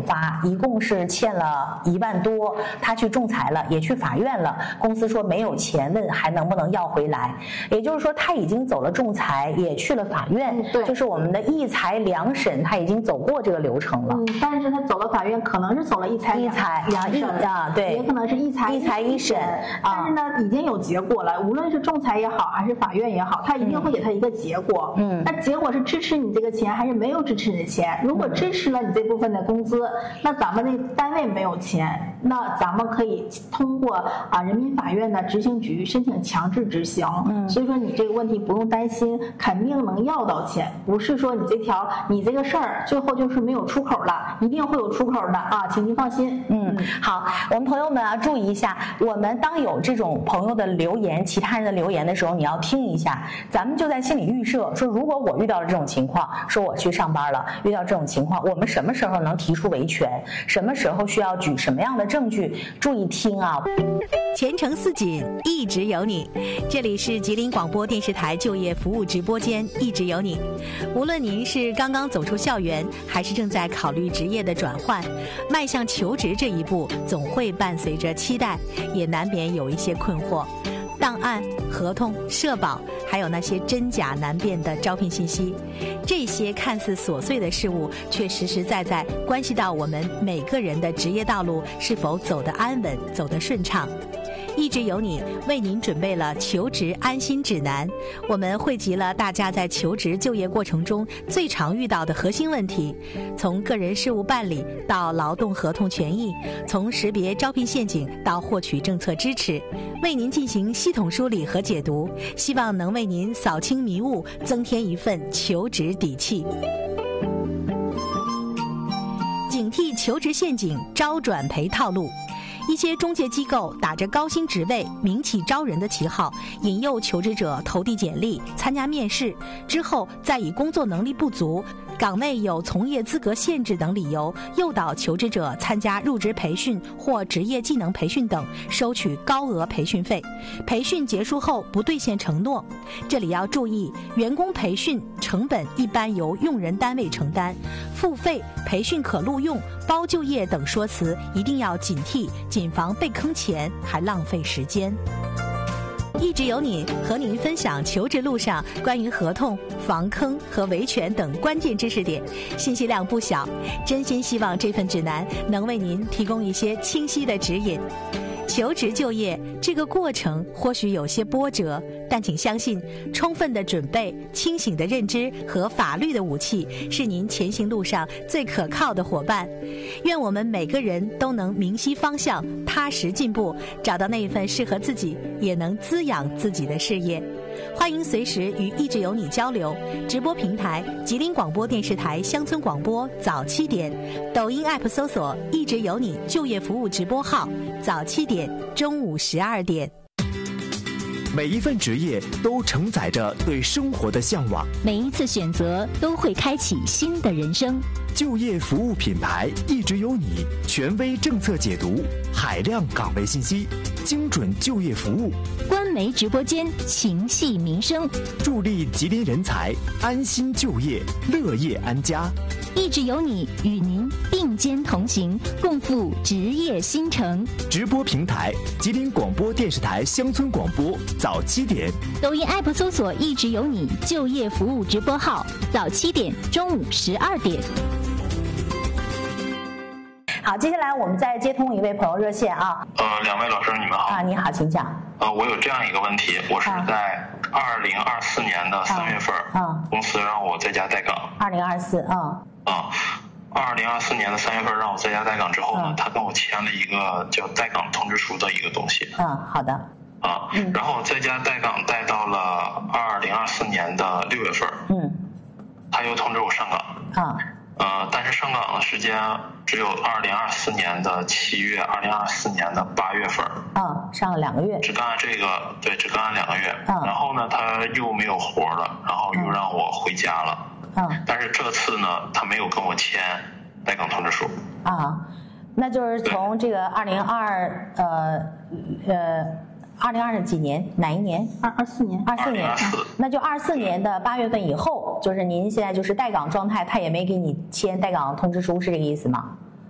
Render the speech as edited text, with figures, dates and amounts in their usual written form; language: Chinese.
发，一共是欠了1万多，他去仲裁了，也去法院了，公司说没有钱，问还能不能要回来。也就是说他已经走了仲裁，也去了法院， 对， 就是我们的一裁两审，他已经走过这个流程了。 但是他走了法院，可能是走了一裁两审啊，对， 也可能是一裁一审，但是呢，已经有结果了，无论是仲裁也好，还是法院也好，他一定会给他一个结果。那结果是支持你这个钱，还是没有支持你的钱？如果支持了你这部分的工资，那咱们的单位没有钱，那咱们可以通过人民法院的执行局申请强制执行。所以说你这个问题不用担心，肯定能要到钱，不是说你这个事儿最后就是没有出口了，一定会有出口的啊，请您放心。 好，我们朋友们注意一下，我们当有这种朋友的留言，其他人的留言的时候，你要听一下，咱们就在心里预设说，如果我遇到了这种情况，说我去上班了，遇到这种情况，我们什么时候能提出维权，什么时候需要举什么样的证据，注意听啊。 前程似锦，一直有你。这里是吉林广播电视台就业服务直播间，一直有你。无论您是刚刚走出校园，还是正在考虑职业的转换，迈向求职这一步总会伴随着期待，也难免有一些困惑。档案、合同、社保，还有那些真假难辨的招聘信息，这些看似琐碎的事物，却实实在在关系到我们每个人的职业道路是否走得安稳、走得顺畅。一直有你为您准备了求职安心指南，我们汇集了大家在求职就业过程中最常遇到的核心问题，从个人事务办理到劳动合同权益，从识别招聘陷阱到获取政策支持，为您进行系统梳理和解读，希望能为您扫清迷雾，增添一份求职底气。警惕求职陷阱，招转赔套路。一些中介机构打着高薪职位、民企招人的旗号，引诱求职者投递简历、参加面试，之后再以工作能力不足、岗位有从业资格限制等理由，诱导求职者参加入职培训或职业技能培训等，收取高额培训费。培训结束后不兑现承诺。这里要注意，员工培训成本一般由用人单位承担，付费、培训可录用、包就业等说辞一定要警惕，谨防被坑钱还浪费时间。一直有你和您分享求职路上关于合同、防坑和维权等关键知识点，信息量不小，真心希望这份指南能为您提供一些清晰的指引。求职就业这个过程或许有些波折，但请相信，充分的准备、清醒的认知和法律的武器是您前行路上最可靠的伙伴。愿我们每个人都能明晰方向，踏实进步，找到那一份适合自己也能滋养自己的事业。欢迎随时与一直有你交流，直播平台吉林广播电视台乡村广播早7点，抖音 app 搜索一直有你就业服务直播号，早7点，中午12点。 每一份职业都承载着对生活的向往， 每一次选择都会开启新的人生。 就业服务品牌一直有你，权威政策解读，海量岗位信息，精准就业服务， 官媒直播间情系民生， 助力吉林人才安心就业，乐业安家。 一直有你与您并肩同行，共赴职业新城。 直播平台吉林广播电视台乡村广播早7点， 抖音 app 搜索一直有你就业服务直播号，早7点，中午12点。 好，接下来我们再接通一位朋友热线啊。 两位老师你们好。 你好，请讲。 我有这样一个问题，我是在2024年的3月份，公司让我在家待岗。 2024， 2024年的3月份让我在家待岗之后呢，他跟我签了一个叫待岗通知书的一个东西。 好的。 然后我在家待岗待到了2024年的6月份，他又通知我上岗。但是上岗的时间只有2024年的7月、2024年的8月份。 上了2个月。 只干了2个月。然后呢，他又没有活了，然后又让我回家了。但是这次呢，他没有跟我签待岗通知书。 那就是从这个2020几年哪一年 ？24年。 24年。那就24年的8月份以后，就是您现在就是待岗状态，他也没给你签待岗通知书，是这个意思吗？